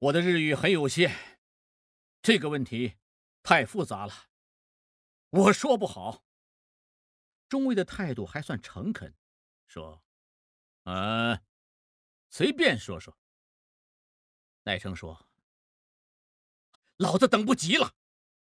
我的日语很有限，这个问题太复杂了，我说不好。钟卫的态度还算诚恳，说：随便说说。”赖声说：“老子等不及了。”